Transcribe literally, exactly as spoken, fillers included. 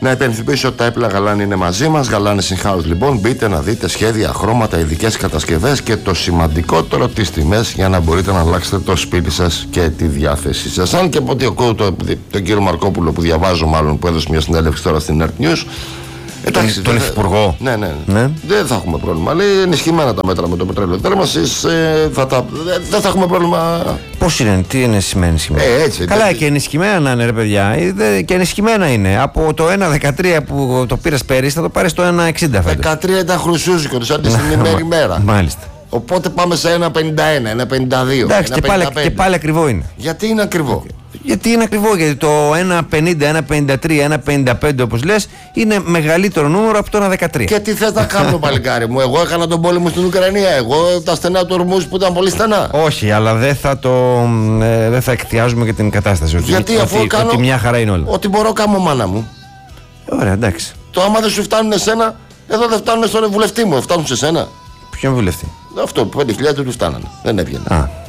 Να υπενθυμίσω ότι τα έπιπλα Γαλάνη είναι μαζί μας. Γαλάνη in-house λοιπόν. Μπείτε να δείτε σχέδια, χρώματα, ειδικές κατασκευές και το σημαντικότερο, τις τιμές, για να μπορείτε να αλλάξετε το σπίτι σας και τη διάθεσή σας. Αν και από ό,τι ακούω τον το κύριο Μαρκόπουλο, που διαβάζω μάλλον, που έδωσε μια συνέντευξη τώρα στην Earth News. Εντάξει, τον υφυπουργό. Ναι, ναι, ναι. Δεν θα έχουμε πρόβλημα. Λέει ενισχυμένα τα μέτρα με το πετρέλαιο θέρμανσης. Ε, δεν θα έχουμε πρόβλημα. Πώς είναι, τι είναι σημαίνει σήμερα. Ε, έτσι, Καλά, έτσι. Και ενισχυμένα να είναι, ρε παιδιά. Και ενισχυμένα είναι. Από το ένα δεκατρία που το πήρες πέρυσι θα το πάρεις το ένα εξήντα φέτος. δεκατρία ήταν χρυσούζικο, σαν τη ημέρη μέρα. Μάλιστα. Οπότε πάμε σε ένα πενήντα ένα, ένα πενήντα δύο. Εντάξει, και πάλι, και πάλι ακριβό είναι. Γιατί είναι ακριβό. Γιατί είναι ακριβό, γιατί το ένα πενήντα, ένα πενήντα τρία, ένα πενήντα πέντε όπως λες είναι μεγαλύτερο νούμερο από το ένα δεκατρία. Και τι θες να κάνω, παλικάρι μου? Εγώ έκανα τον πόλεμο στην Ουκρανία. Εγώ τα στενά του Ορμούζ που ήταν πολύ στενά. Όχι, αλλά δεν θα το. Ε, δεν θα εκθιάζουμε και την κατάσταση. Γιατί ότι, αφού ότι, κάνω. Ότι μια χαρά είναι όλα. Ό,τι μπορώ κάνω, μάνα μου. Ωραία, εντάξει. Το άμα δεν σου φτάνουν εσένα, εδώ δεν φτάνουν στον βουλευτή μου, φτάνουν σε σένα. Ποιον βουλευτή? Αυτό που πέντε χιλιάδες του φτάνανε. Δεν έβγαινε. Α.